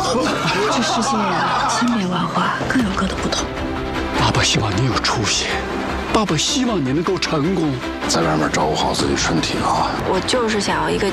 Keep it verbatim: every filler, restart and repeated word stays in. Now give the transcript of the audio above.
这世界啊，千变万化，各有各的不同。 爸爸希望你有出息，爸爸希望你能够成功。 在外面照顾好自己身体啊！ 我就是想要一个